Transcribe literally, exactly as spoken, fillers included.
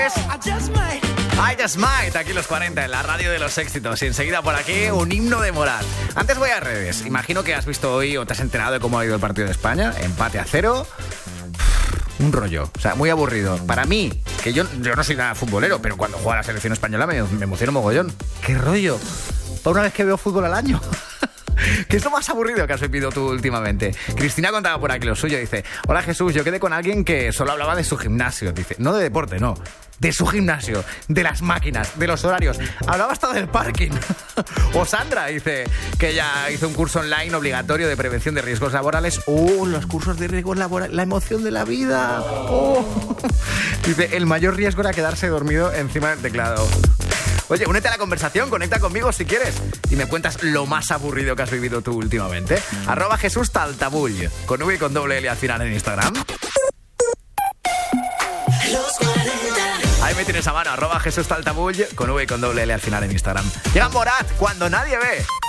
I Just Might, aquí los cuarenta en la radio de los éxitos. Y enseguida por aquí un himno de Morat. Antes voy a redes. Imagino que has visto hoy o te has enterado de cómo ha ido el partido de España. Empate a cero. Un rollo, o sea, muy aburrido. Para mí, que yo, yo no soy nada futbolero, pero cuando juega la selección española me, me emociono mogollón. ¡Qué rollo! Para una vez que veo fútbol al año. ¿Qué es lo más aburrido que has vivido tú últimamente? Cristina contaba por aquí lo suyo. Dice: hola Jesús, yo quedé con alguien que solo hablaba de su gimnasio. Dice, no de deporte, no, de su gimnasio, de las máquinas, de los horarios. Hablaba hasta del parking. O Sandra dice que ella hizo un curso online obligatorio de prevención de riesgos laborales. ¡Oh, los cursos de riesgos laborales! ¡La emoción de la vida! ¡Oh! Dice, el mayor riesgo era quedarse dormido encima del teclado. Oye, únete a la conversación, conecta conmigo si quieres y me cuentas lo más aburrido que has vivido tú últimamente. Arroba Jesús Taltabull, con V y con doble L al final en Instagram. Ahí me tienes a mano, arroba Jesús Taltabull, con V y con doble L al final en Instagram. Llega Morat, cuando nadie ve.